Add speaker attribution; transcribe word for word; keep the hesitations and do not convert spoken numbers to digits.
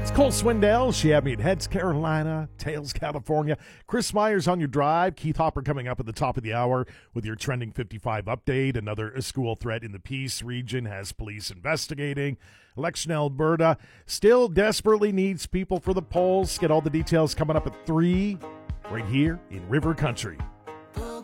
Speaker 1: Cole Swindell, Chamois Heads, Carolina, Tails, California. Chris Myers on your drive. Keith Hopper coming up at the top of the hour with your Trending fifty-five update. Another school threat in the Peace region has police investigating. Election Alberta still desperately needs people for the polls. Get all the details coming up at three right here in River Country.